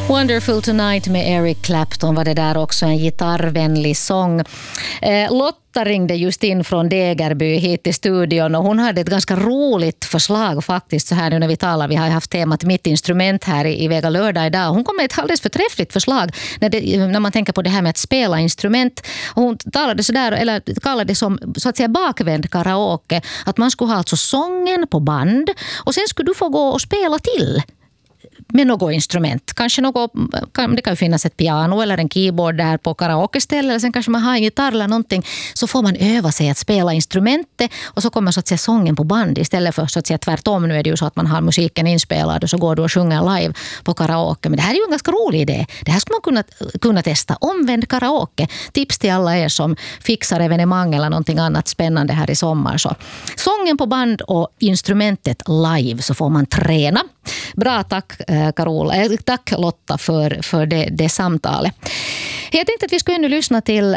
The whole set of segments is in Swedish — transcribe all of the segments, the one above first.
Wonderful Tonight med Eric Clapton var det där, också en gitarrvänlig sång. Lotta ringde just in från Degerby hit till studion och hon hade ett ganska roligt förslag faktiskt så här nu när vi talar. Vi har haft temat mitt instrument här i Vega lördag idag. Hon kom med ett alldeles förträffligt förslag när man tänker på det här med att spela instrument. Och hon talade så där, eller kallade det som så att säga bakvänd karaoke. Att man skulle ha alltså sången på band och sen skulle du få gå och spela till med något instrument. Kanske det kan ju finnas ett piano eller en keyboard där på karaoke-ställe, eller sen kanske man har en gitarr eller någonting, så får man öva sig att spela instrumentet och så kommer så att säga sången på band istället för så att säga tvärtom. Nu är det ju så att man har musiken inspelad och så går du och sjunger live på karaoke. Men det här är ju en ganska rolig idé. Det här skulle man kunna testa. Omvänd karaoke. Tips till alla er som fixar evenemang eller någonting annat spännande här i sommar. Så sången på band och instrumentet live, så får man träna. Bra, tack Carola. Tack Lotta för det samtalet. Jag tänkte att vi skulle nu lyssna till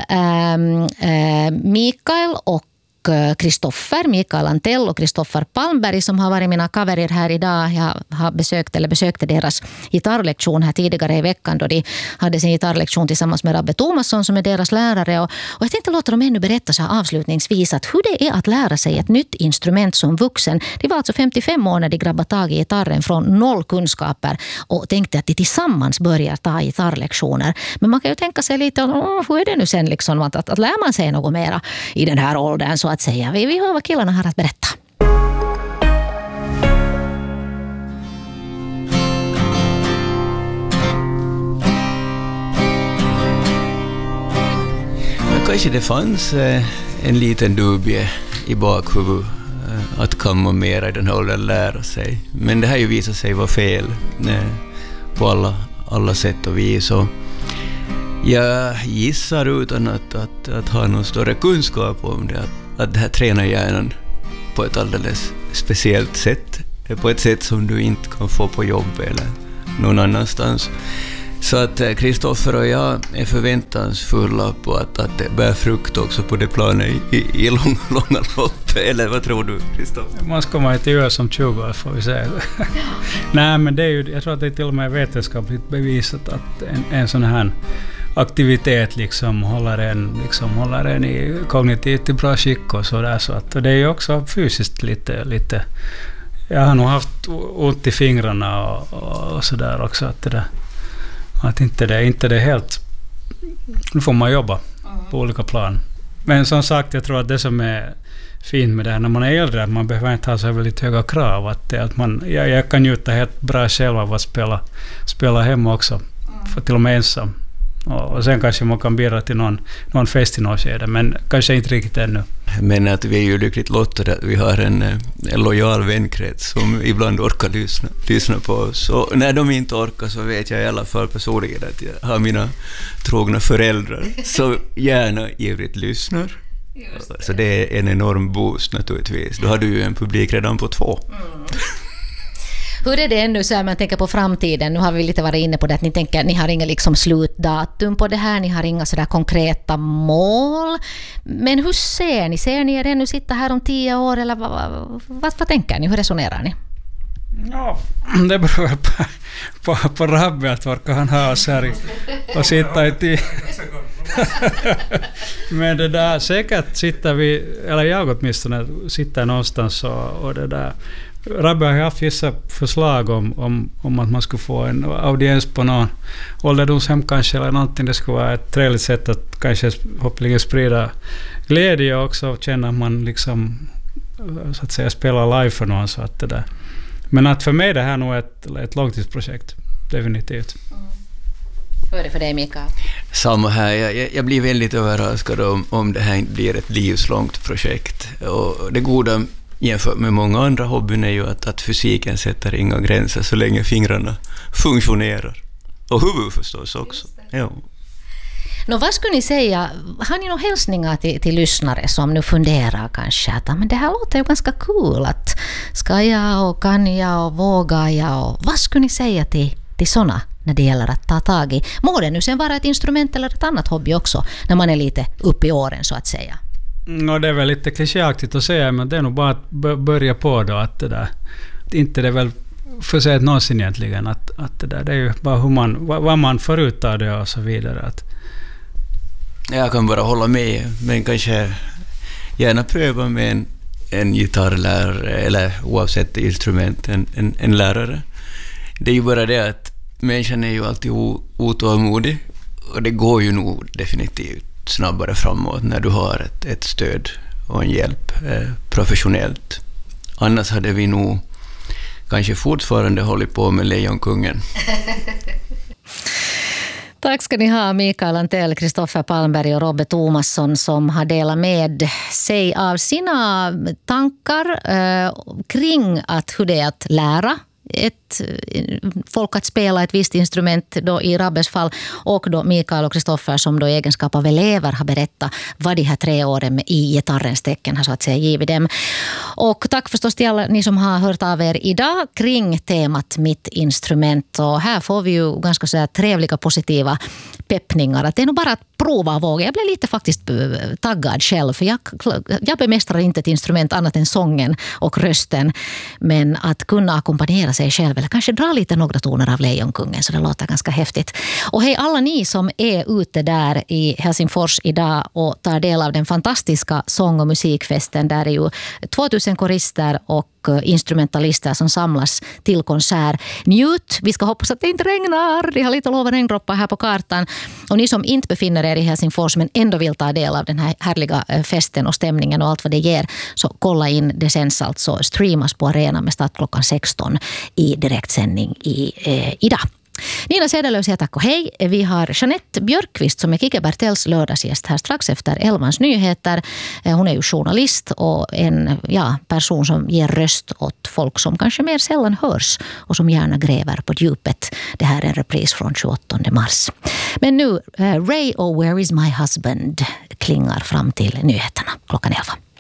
Mikael och Kristoffer, Mikael Antell och Kristoffer Palmberg som har varit mina coverer här idag. Jag har besökte deras gitarrlektion här tidigare i veckan då de hade sin gitarrlektion tillsammans med Rabbe Thomasson som är deras lärare. Och jag tänkte låta dem ännu berätta så här avslutningsvis att hur det är att lära sig ett nytt instrument som vuxen. De var alltså 55 år när de grabbade tag i gitarren från noll kunskaper och tänkte att de tillsammans börjar ta gitarrlektioner. Men man kan ju tänka sig lite hur är det nu sen liksom att lär man sig något mera i den här åldern så att säga. Vi hör vad killarna har att berätta. Kanske det fanns en liten dubie i bakhuvudet att kan man mera i den här åldern lära sig. Men det här ju visat sig vara fel på alla sätt och vis. Och jag gissar utan att ha någon större kunskap om det att det här tränar hjärnan på ett alldeles speciellt sätt. På ett sätt som du inte kan få på jobb eller någon annanstans. Så att Kristoffer och jag är förväntansfulla på att det bär frukt också på det planet i långa lopp. Eller vad tror du, Kristoffer? Man ska komma till som 20 år får vi säga. Nej, men det är ju, jag tror att det är till och med vetenskapligt bevisat att en sån här aktivitet liksom håller en i kognitivt i bra skick och så där, så att och det är ju också fysiskt lite jag har nog haft ont i fingrarna och så där också att inte det är helt, nu får man jobba på olika plan. Men som sagt, jag tror att det som är fint med det här när man är äldre, att man behöver inte ha så väldigt höga krav, att man, jag kan njuta helt bra själv av att spela hemma också, för till och med ensam. Och sen kanske man kan bidra till någon fest i någon skede, men kanske inte riktigt ännu. Men att vi är ju lyckligt lottade att vi har en lojal vänkrets som ibland orkar lyssna på oss. Och när de inte orkar så vet jag i alla fall personligen att jag har mina trogna föräldrar så gärna ivrigt lyssnar. Så det är en enorm boost naturligtvis. Då har du ju en publik redan på 2. Hur är det ännu så här, man tänker på framtiden? Nu har vi lite varit inne på det att ni har inga liksom slutdatum på det här, ni har inga sådär konkreta mål. Men hur ser ni? Ser ni er ännu sitta här om 10 år eller vad tänker ni? Hur resonerar ni? Ja, det beror på Rabbe att orkar han ha oss här och sitta i tid. Men det där, säkert sitter vi, eller jag åtminstone sitter någonstans och det där. Rabbe har haft vissa förslag om att man skulle få en audiens på någon ålderdomshem kanske eller någonting. Det skulle vara ett trevligt sätt att kanske hoppligt sprida glädje och också känna att man liksom så att säga spelar live för någon. Så att det där. Men att för mig det här nog är ett långtidsprojekt, definitivt. Hur är det för dig, Mikael? Samma här. Jag blir väldigt överraskad om det här blir ett livslångt projekt. Och det goda jämfört med många andra hobbyn är ju att fysiken sätter inga gränser så länge fingrarna funktionerar. Och huvudet förstås också. Ja. Vad skulle ni säga, har ni några hälsningar till lyssnare som nu funderar kanske att men det här låter ju ganska kul, att ska jag och kan jag och vågar jag och vad skulle ni säga till sådana när det gäller att ta tag i? Må det nu sen vara ett instrument eller ett annat hobby också när man är lite uppe i åren så att säga? Det är väl lite klichéaktigt att säga, men det är nog bara att börja på då att det där, inte det är väl för sig någonsin egentligen att det där, det är ju bara vad man förutar det och så vidare. Att jag kan bara hålla med, men kanske gärna pröva med en gitarrlärare eller oavsett instrument, en lärare. Det är ju bara det att människan är ju alltid otålmodig och det går ju nog definitivt snabbare framåt när du har ett stöd och en hjälp professionellt. Annars hade vi nog kanske fortfarande hållit på med Lejonkungen. Tack ska ni ha, Mikael Antell, Kristoffer Palmberg och Robbe Thomasson, som har delat med sig av sina tankar kring hur det är att lära folk att spela ett visst instrument, då i Rabbes fall, och då Mikael och Kristoffer som då i egenskap av elever har berättat vad de här 3 åren i gitarrens tecken har så att säga givit dem. Och tack förstås till alla ni som har hört av er idag kring temat Mitt instrument. Och här får vi ju ganska så här trevliga, positiva peppningar. Att det är nog bara att prova och våga. Jag blev lite faktiskt taggad själv, för jag bemästrar inte ett instrument annat än sången och rösten. Men att kunna ackompanjera sig själv eller kanske dra lite några toner av Lejonkungen, så det låter ganska häftigt. Och hej alla ni som är ute där i Helsingfors idag och tar del av den fantastiska sång- och musikfesten. Där är ju 2000 korister och instrumentalister som samlas till konsert. Njut, vi ska hoppas att det inte regnar. Det har lite lovat regndroppar här på kartan. Och ni som inte befinner er i Helsingfors men ändå vill ta del av den här härliga festen och stämningen och allt vad det ger, så kolla in. Det sänds alltså, streamas på arenan med start klockan 16 i direktsändning idag. Nina Sedelöv säger tack och hej. Vi har Jeanette Björkqvist som är Kike Bertells lördagsgäst här strax efter 11:s nyheter. Hon är ju journalist och en person som ger röst åt folk som kanske mer sällan hörs och som gärna gräver på djupet. Det här är en repris från 28 mars. Men nu Ray och Where is my husband klingar fram till nyheterna klockan 11.